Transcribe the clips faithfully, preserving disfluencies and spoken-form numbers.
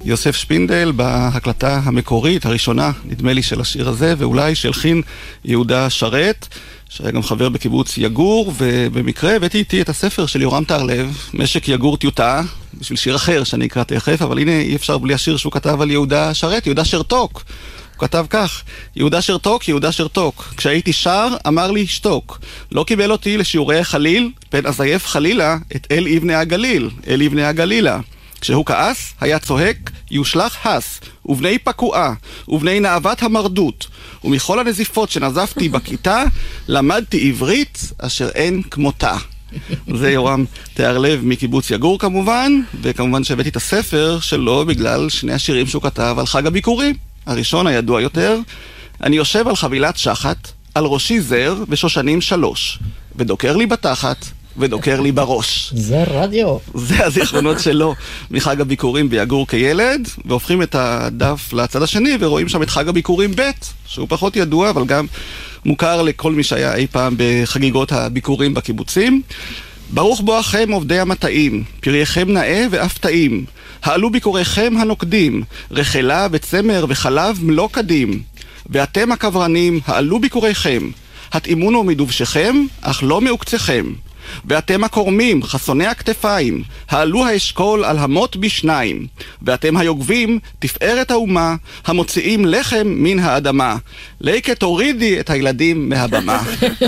יוסף שפינדל בהקלטה המקורית, הראשונה, נדמה לי, של השיר הזה, ואולי שהלחין יהודה שרת, שהיה גם חבר בקיבוץ יגור, ובמקרה הבאתי איתי את הספר של יורם טהרלב, משק יגור טיוטה, בשביל שיר אחר שאני אקרא תכף, אבל הנה אי אפשר בלי השיר שהוא כתב על יהודה שרת, יהודה שרתוק. הוא כתב כך: יהודה שרתוק, יהודה שרתוק, כשהייתי שר אמר לי שתוק, לא קיבל אותי לשיעורי חליל, פן אזייף חלילה את אל אבני הגליל, אל אבני הגלילה. כשהוא כעס היה צועק יושלח הס, ובני פקועה, ובני נאוות המרדות, ומכל הנזיפות שנזפתי בכיתה למדתי עברית אשר אין כמותה. זה יורם טהרלב מקיבוץ יגור כמובן, וכמובן שהבאתי את הספר שלו בגלל שני השירים שהוא כתב על חג הביקורים. הראשון הידוע יותר: אני יושב על חבילת שחת, על ראשי זר ושושנים שלוש, ודוקר לי בתחת ודוקר לי בראש. זה רדיו. זה הזיכרונות שלו מחג הביקורים ביגור כילד, והופכים את הדף לצד השני ורואים שם את חג הביקורים ב', שהוא פחות ידוע אבל גם מוכר לכל מי שהיה אי פעם בחגיגות הביקורים בקיבוצים. ברוך בואכם עובדי המטעים, פרייכם נאה ואף טעים, העלו ביקוריכם הנוקדים, רחלה וצמר וחלב מלוא קדים, ואתם הקברנים, העלו ביקוריכם, התאימונו מדובשכם, אך לא מעוקצכם, ואתם הקורמים, חסוני הכתפיים, העלו האשכול על המות בשניים, ואתם היוגבים, תפארת האומה, המוציאים לחם מן האדמה, ליקה תורידי את הילדים מהבמה.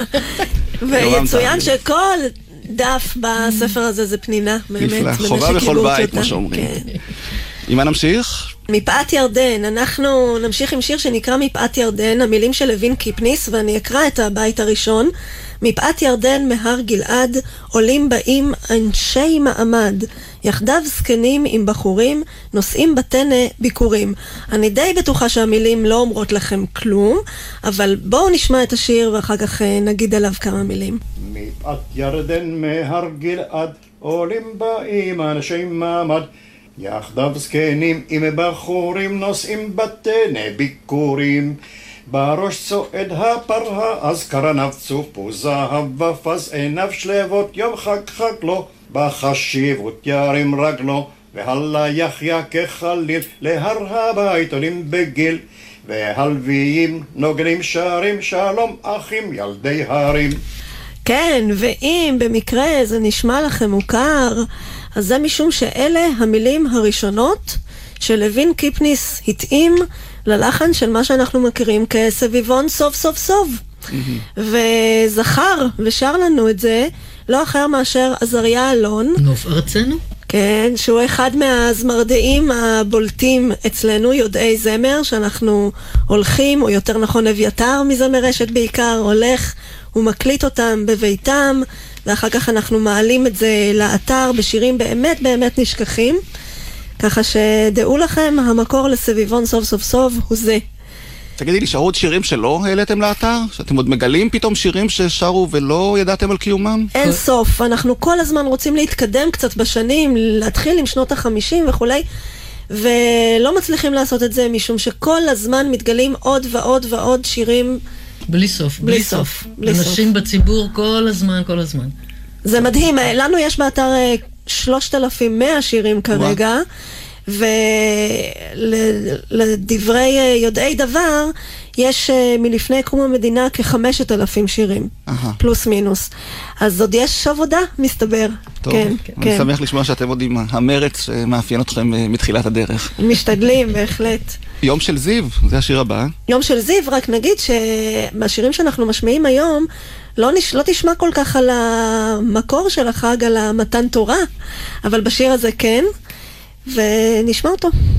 ויצוין שכל דף בספר הזה זה פנינה, נפלא, חובה בכל בית, כמו שאומרים. עם מה נמשיך? מפאת ירדן, אנחנו נמשיך עם שיר שנקרא מפאת ירדן, המילים של לוין קיפניס, ואני אקרא את הבית הראשון. מפאת ירדן מהר גלעד, עולים באים אנשי מעמד, יחדיו זקנים עם בחורים, נושאים בטנא ביקורים. אני די בטוחה שהמילים לא אומרות לכם כלום, אבל בואו נשמע את השיר ואחר כך נגיד עליו כמה מילים. מפאת ירדן מהר גלעד, עולים באים אנשי מעמד, יחדיו זקנים עם בחורים, נושאים בטנא ביקורים. בראש צועד הפרה, אז קרניו צופו זהב ופז עיניו שלבות, יום חג חג לו, בחשיבות ירים רגלו, והלה יחיה כחליל, להר הבית עולים בגיל, והלוויים נוגנים שרים, שלום אחים ילדי הרים. כן, ואם במקרה זה נשמע לכם מוכר, אז זה משום שאלה המילים הראשונות שלוין קיפניס התאים ללחן של מה שאנחנו מכירים כסביבון סוף סוף סוף. וזכר ושר לנו את זה לא אחר מאשר עזריה אלון. נוף ארצנו. כן, שהוא אחד מהזמרדעים הבולטים אצלנו, יודעי זמר, שאנחנו הולכים, או יותר נכון אביתר מזמר רשת בעיקר, הולך ומקליט אותם בביתם, ואחר כך אנחנו מעלים את זה לאתר בשירים באמת באמת נשכחים. ככה שדעו לכם, המקור לסביבון סוף סוף סוף הוא זה. תגידי, נשארו עוד שירים שלא העליתם לאתר? שאתם עוד מגלים פתאום שירים ששרו ולא ידעתם על קיומם? אין סוף, אנחנו כל הזמן רוצים להתקדם קצת בשנים, להתחיל עם שנות החמישים וכולי, ולא מצליחים לעשות את זה משום שכל הזמן מתגלים עוד ועוד ועוד שירים בלי סוף, בלי, בלי סוף. סוף. בלי אנשים סוף. בציבור כל הזמן, כל הזמן. זה מדהים, לנו יש באתר שלושת אלפים ומאה שירים כרגע, ולדברי יודעי דבר, יש מלפני קום המדינה כחמשת אלפים שירים, פלוס מינוס. אז עוד יש עבודה, מסתבר. טוב, אני שמח לשמוע שאתם עוד עם המרץ שמאפיין אתכם מתחילת הדרך. משתדלים, בהחלט. יום של זיו, זה השיר הבא. יום של זיו, רק נגיד שבשירים שאנחנו משמיעים היום, לא, נש... לא תשמע כל כך על המקור של החג, על המתן תורה, אבל בשיר הזה כן, ונשמע אותו.